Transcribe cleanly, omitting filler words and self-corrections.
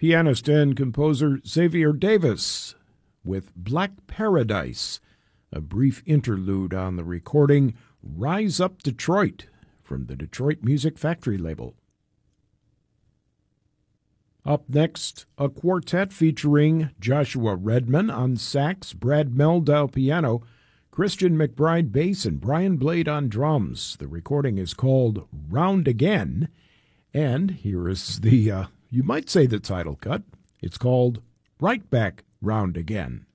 pianist and composer Xavier Davis with Black Paradise, a brief interlude on the recording Rise Up Detroit from the Detroit Music Factory label. Up next, a quartet featuring Joshua Redman on sax, Brad Meldau piano, Christian McBride bass, and Brian Blade on drums. The recording is called Round Again, and here is the, you might say the title cut. It's called Right Back Round Again.